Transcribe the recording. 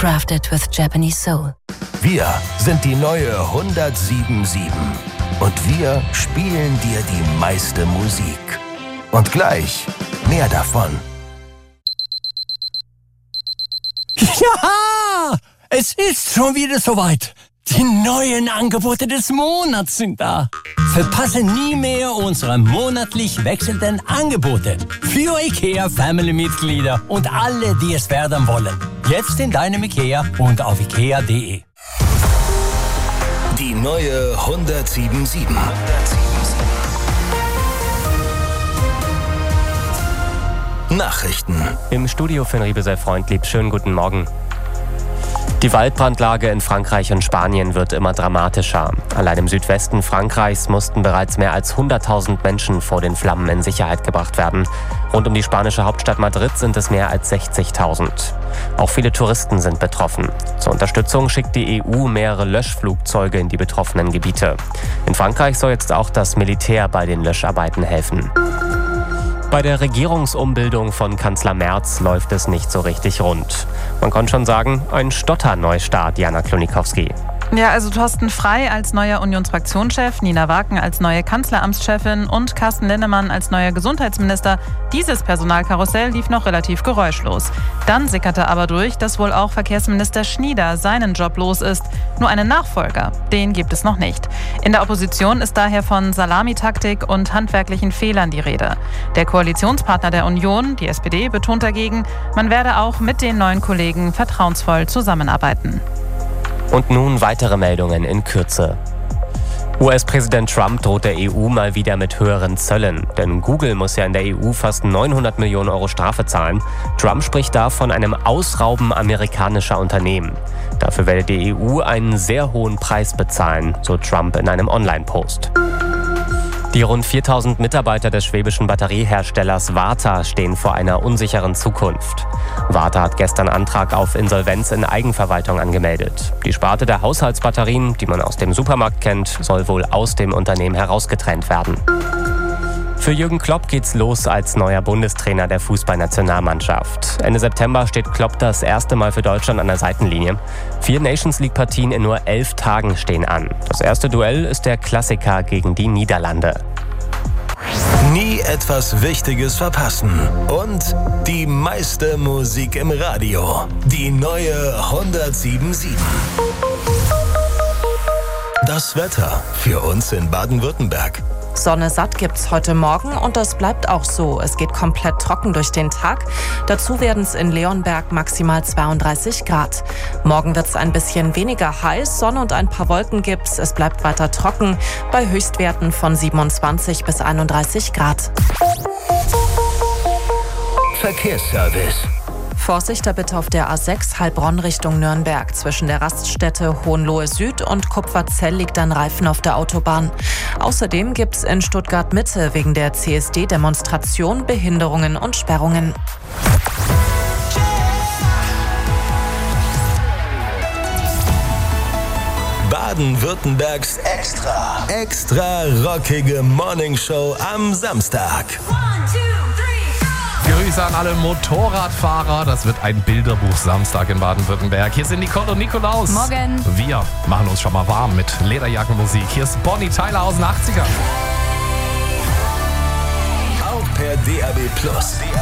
Crafted with Japanese soul. Wir sind die neue 107.7 und wir spielen dir die meiste Musik. Und gleich mehr davon. Ja, es ist schon wieder soweit. Die neuen Angebote des Monats sind da. Verpasse nie mehr unsere monatlich wechselnden Angebote für IKEA-Family-Mitglieder und alle, die es werden wollen. Jetzt in deinem IKEA und auf ikea.de. Die neue 107.7. Nachrichten. Im Studio für Riebe sehr freundlich. Schönen guten Morgen. Die Waldbrandlage in Frankreich und Spanien wird immer dramatischer. Allein im Südwesten Frankreichs mussten bereits mehr als 100.000 Menschen vor den Flammen in Sicherheit gebracht werden. Rund um die spanische Hauptstadt Madrid sind es mehr als 60.000. Auch viele Touristen sind betroffen. Zur Unterstützung schickt die EU mehrere Löschflugzeuge in die betroffenen Gebiete. In Frankreich soll jetzt auch das Militär bei den Löscharbeiten helfen. Bei der Regierungsumbildung von Kanzler Merz läuft es nicht so richtig rund. Man kann schon sagen, ein Stotter-Neustart, Jana Klonikowski. Ja, also Thorsten Frey als neuer Unionsfraktionschef, Nina Waken als neue Kanzleramtschefin und Carsten Linnemann als neuer Gesundheitsminister. Dieses Personalkarussell lief noch relativ geräuschlos. Dann sickerte aber durch, dass wohl auch Verkehrsminister Schnieder seinen Job los ist. Nur einen Nachfolger, den gibt es noch nicht. In der Opposition ist daher von Salamitaktik und handwerklichen Fehlern die Rede. Der Koalitionspartner der Union, die SPD, betont dagegen, man werde auch mit den neuen Kollegen vertrauensvoll zusammenarbeiten. Und nun weitere Meldungen in Kürze. US-Präsident Trump droht der EU mal wieder mit höheren Zöllen. Denn Google muss ja in der EU fast 900 Millionen Euro Strafe zahlen. Trump spricht da von einem Ausrauben amerikanischer Unternehmen. Dafür werde die EU einen sehr hohen Preis bezahlen, so Trump in einem Online-Post. Die rund 4.000 Mitarbeiter des schwäbischen Batterieherstellers Varta stehen vor einer unsicheren Zukunft. Varta hat gestern Antrag auf Insolvenz in Eigenverwaltung angemeldet. Die Sparte der Haushaltsbatterien, die man aus dem Supermarkt kennt, soll wohl aus dem Unternehmen herausgetrennt werden. Für Jürgen Klopp geht's los als neuer Bundestrainer der Fußballnationalmannschaft. Ende September steht Klopp das erste Mal für Deutschland an der Seitenlinie. 4 Nations-League-Partien in nur 11 Tagen stehen an. Das erste Duell ist der Klassiker gegen die Niederlande. Nie etwas Wichtiges verpassen. Und die meiste Musik im Radio. Die neue 107.7. Das Wetter für uns in Baden-Württemberg. Sonne satt gibt's heute Morgen und das bleibt auch so. Es geht komplett trocken durch den Tag. Dazu werden es in Leonberg maximal 32 Grad. Morgen wird's ein bisschen weniger heiß, Sonne und ein paar Wolken gibt's. Es bleibt weiter trocken bei Höchstwerten von 27 bis 31 Grad. Verkehrsservice. Vorsicht bitte auf der A6 Heilbronn Richtung Nürnberg. Zwischen der Raststätte Hohenlohe Süd und Kupferzell liegt ein Reifen auf der Autobahn. Außerdem gibt's in Stuttgart Mitte wegen der CSD-Demonstration Behinderungen und Sperrungen. Baden-Württembergs extra rockige Morningshow am Samstag. Grüße an alle Motorradfahrer. Das wird ein Bilderbuch-Samstag in Baden-Württemberg. Hier sind Nicole und Nikolaus. Morgen. Wir machen uns schon mal warm mit Lederjackenmusik. Hier ist Bonnie Tyler aus den 80ern. Auch per DAB+.